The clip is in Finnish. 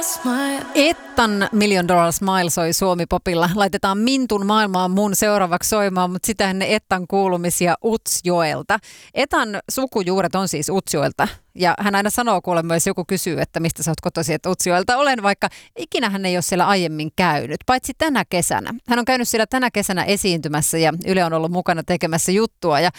Ettan Million Dollar Smile soi Suomi-popilla. Laitetaan Mintun Maailmaan mun seuraavaksi soimaan, mutta sitä ennen Ettan kuulumisia Utsjoelta. Etan sukujuuret on siis Utsjoelta. Ja hän aina sanoo kuulemma, jos joku kysyy, että mistä sä oot kotoisin, että Utsjoelta olen, vaikka ikinä hän ei ole siellä aiemmin käynyt, paitsi tänä kesänä. Hän on käynyt siellä tänä kesänä esiintymässä ja Yle on ollut mukana tekemässä juttua. Ja